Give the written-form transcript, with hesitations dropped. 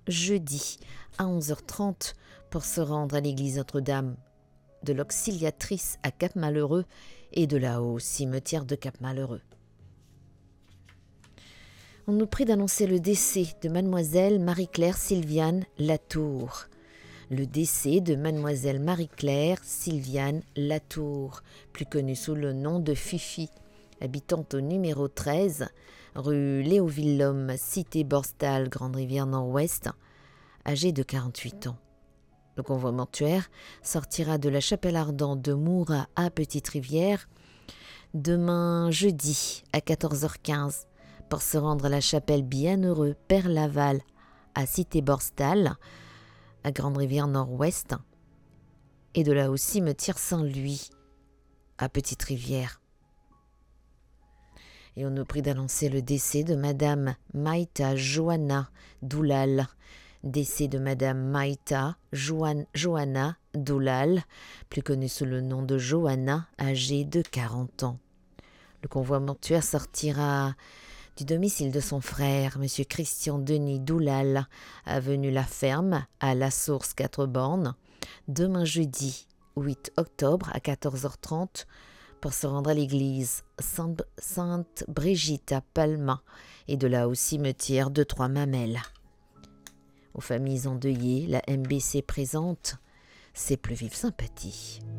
jeudi à 11h30 pour se rendre à l'église Notre-Dame de l'Auxiliatrice à Cap-Malheureux et de là au cimetière de Cap-Malheureux. On nous prie d'annoncer le décès de mademoiselle Marie-Claire Sylviane Latour. Le décès de mademoiselle Marie-Claire Sylviane Latour, plus connue sous le nom de Fifi, habitante au numéro 13, rue Léoville-Lhomme, cité Borstal, Grande-Rivière Nord-Ouest, âgée de 48 ans. Le convoi mortuaire sortira de la chapelle ardente de Moura à Petite-Rivière demain jeudi à 14h15 pour se rendre à la chapelle Bienheureux Père Laval à cité Borstal, à Grande-Rivière Nord-Ouest, et de là au cimetière Saint-Louis à Petite-Rivière. Et on nous prie d'annoncer le décès de Madame Maïta Johanna Doulal. Décès de Madame Maïta Johanna Doulal, plus connue sous le nom de Johanna, âgée de 40 ans. Le convoi mortuaire sortira du domicile de son frère, M. Christian Denis Doulal, avenue La Ferme, à La Source 4 bornes, demain jeudi 8 octobre à 14h30 pour se rendre à l'église Sainte-Brigitte à Palma et de là au cimetière de Trois-Mamelles. Aux familles endeuillées, la MBC présente ses plus vives sympathies.